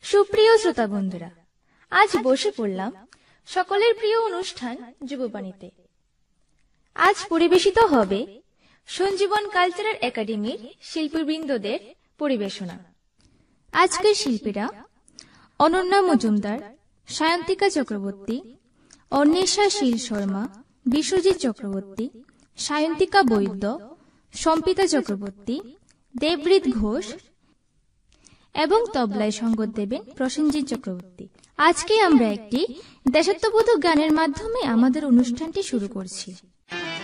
সুপ্রিয় শ্রোতা বন্ধুরা, আজ বসে পড়লাম সকলের প্রিয় অনুষ্ঠান যুববাণীতে। আজ পরিবেশিত হবে সঞ্জীবন কালচারাল একাডেমির শিল্পীবৃন্দদের পরিবেশনা। আজকের শিল্পীরা অনন্যা মজুমদার, সায়ন্তিকা চক্রবর্তী, অন্বেষা শীল শর্মা, বিশ্বজিৎ চক্রবর্তী, সায়ন্তিকা বৈদ্য, সম্পিতা চক্রবর্তী, দেবৃত ঘোষ এবং তবলায় সঙ্গত দেবেন প্রসেনজিৎ চক্রবর্তী। আজকে আমরা একটি দেশাত্মবোধক গানের মাধ্যমে আমাদের অনুষ্ঠানটি শুরু করছি।